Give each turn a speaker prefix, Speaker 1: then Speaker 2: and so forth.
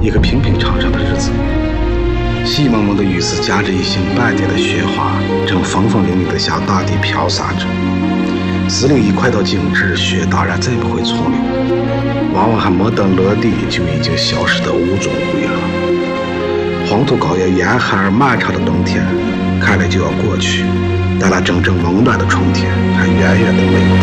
Speaker 1: 一个平平常常的日子。细蒙蒙的雨丝夹着一星半点的雪花，正风风凛凛地向大地飘洒着。401快到静止，雪当然再不会从流，往往还没等落地，就已经消失得无踪无影了。黄土高原严寒而漫长的冬天，看来就要过去，但那真正温暖的春天还远远的没有到。